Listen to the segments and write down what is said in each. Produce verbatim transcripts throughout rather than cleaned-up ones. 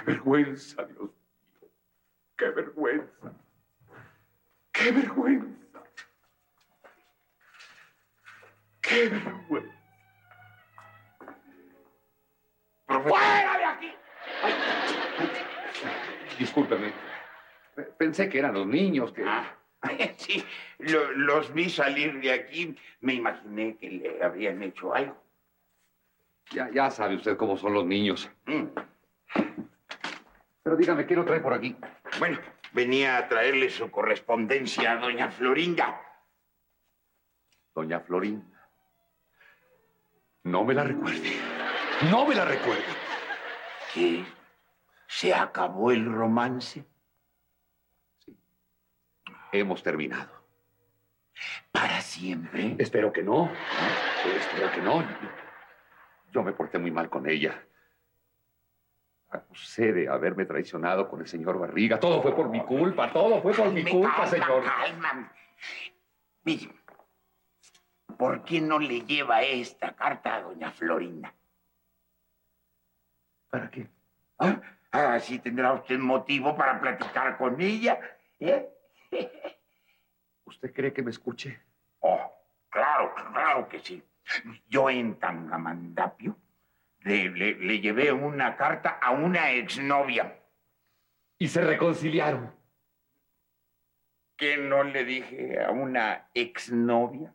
vergüenza, Dios mío! ¡Qué vergüenza! ¡Qué vergüenza! ¡Qué vergüenza! ¡Fuera de aquí! Ay, discúlpeme. Pensé que eran los niños que... Ah, sí, lo, los vi salir de aquí. Me imaginé que le habían hecho algo. Ya, ya sabe usted cómo son los niños. Mm. Pero dígame, ¿qué lo trae por aquí? Bueno, venía a traerle su correspondencia a doña Florinda. Doña Florinda. No me la recuerde. No me la recuerde. ¿Qué? ¿Se acabó el romance? Sí. Hemos terminado. ¿Para siempre? Espero que no. Espero que no. Yo me porté muy mal con ella. Acusé de haberme traicionado con el señor Barriga. Todo fue por mi culpa. Todo fue por mi culpa, calma, señor. Calma. Mire, ¿por qué no le lleva esta carta a doña Florinda? ¿Para qué? ¿Ah? Así tendrá usted motivo para platicar con ella, ¿eh? ¿Usted cree que me escuche? Oh, claro, claro que sí. Yo en Tangamandapio le, le, le llevé una carta a una exnovia. Y se reconciliaron. ¿Qué no le dije a una exnovia?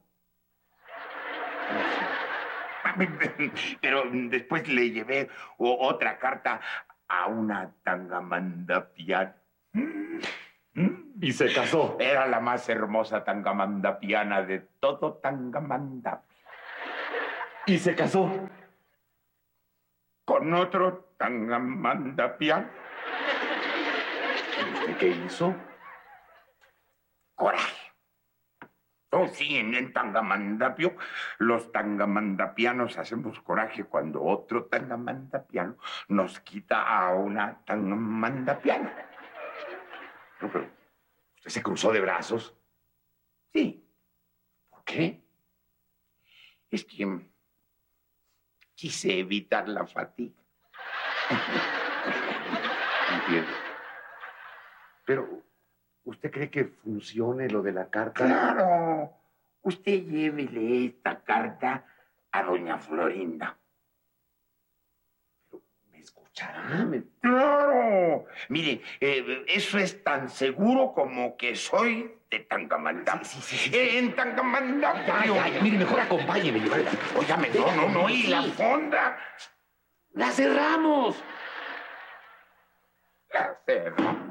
Pero después le llevé otra carta a una tangamandapiana. Y se casó. Era la más hermosa tangamandapiana de todo Tangamandapio. Y se casó. Con otro tangamandapiano. ¿Y usted qué hizo? Coraje. Oh, sí, en, en Tangamandapio, los tangamandapianos hacemos coraje cuando otro tangamandapiano nos quita a una tangamandapiana. No, pero ¿usted se cruzó de brazos? Sí. ¿Por qué? Es que quise evitar la fatiga. Entiendo. Pero, ¿usted cree que funcione lo de la carta? Claro. Usted llévele esta carta a doña Florinda. Pero, ¿me escuchará? ¿Me... ¡Claro! Mire, eh, eso es tan seguro como que soy de Tangamandapio. Sí, sí, sí, sí. Eh, en Tangamandapio. Ya, ya, ya. Mire, mejor acompáñeme. Llevarla. Óigame, no, no, no. ¿Y la fonda? ¡La cerramos! La cerro.